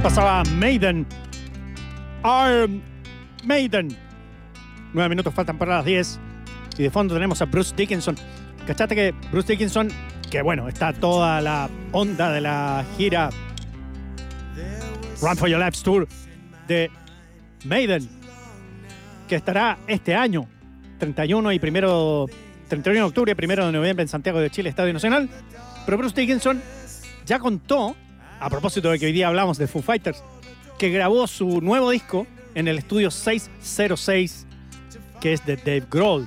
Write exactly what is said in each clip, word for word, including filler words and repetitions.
Pasaba Maiden. Arm Maiden. Nueve minutos faltan para las diez. Y de fondo tenemos a Bruce Dickinson. ¿Cachaste que Bruce Dickinson, que bueno, está toda la onda de la gira Run for Your Lives Tour de Maiden, que estará este año, treinta y uno y primero, treinta y uno de octubre y primero de noviembre en Santiago de Chile, Estadio Nacional? Pero Bruce Dickinson ya contó, a propósito de que hoy día hablamos de Foo Fighters, que grabó su nuevo disco en el estudio seiscientos seis, que es de Dave Grohl.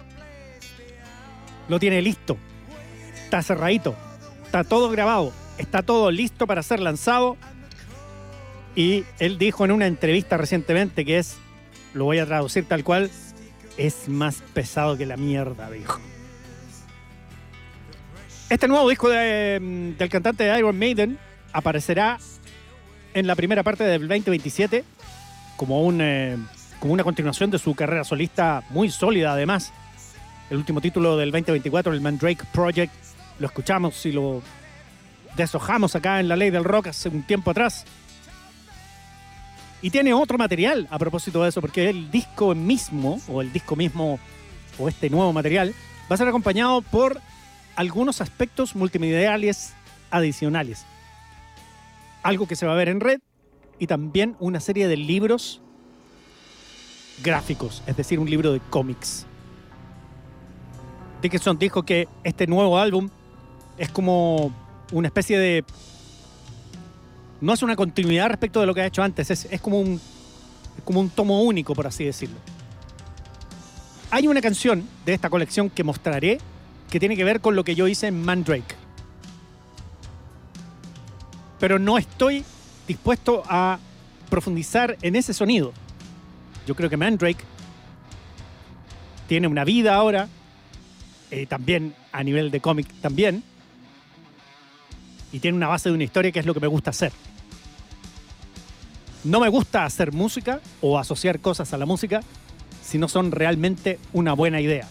Lo tiene listo, está cerradito, está todo grabado, está todo listo para ser lanzado. Y él dijo en una entrevista recientemente que es, lo voy a traducir tal cual, es más pesado que la mierda, dijo. Este nuevo disco de, del cantante de Iron Maiden aparecerá en la primera parte del veinte veintisiete como, un, eh, como una continuación de su carrera solista muy sólida además. El último título del veinte veinticuatro, el Mandrake Project, lo escuchamos y lo deshojamos acá en La Ley del Rock hace un tiempo atrás. Y tiene otro material a propósito de eso, porque el disco mismo, o el disco mismo, o este nuevo material, va a ser acompañado por algunos aspectos multimediales adicionales. Algo que se va a ver en red y también una serie de libros gráficos, es decir, un libro de cómics. Dickinson dijo que este nuevo álbum es como una especie de... No es una continuidad respecto de lo que ha hecho antes, es, es, como, un, es como un tomo único, por así decirlo. Hay una canción de esta colección que mostraré que tiene que ver con lo que yo hice en Mandrake. Pero no estoy dispuesto a profundizar en ese sonido. Yo creo que Mandrake tiene una vida ahora, eh, también a nivel de cómic también, y tiene una base de una historia que es lo que me gusta hacer. No me gusta hacer música o asociar cosas a la música si no son realmente una buena idea.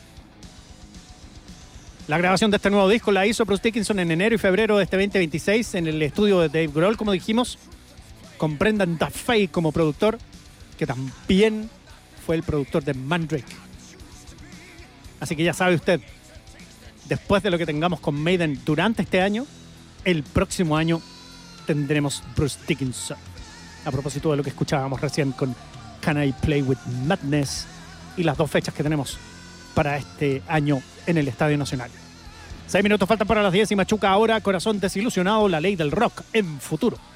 La grabación de este nuevo disco la hizo Bruce Dickinson en enero y febrero de este veinte veintiséis en el estudio de Dave Grohl, como dijimos, con Brendan Duffy como productor, que también fue el productor de Mandrake. Así que ya sabe usted, después de lo que tengamos con Maiden durante este año, el próximo año tendremos Bruce Dickinson. A propósito de lo que escuchábamos recién con Can I Play With Madness y las dos fechas que tenemos para este año en el Estadio Nacional. Seis minutos faltan para las diez y Machuca ahora, Corazón Desilusionado, La Ley del Rock en Futuro.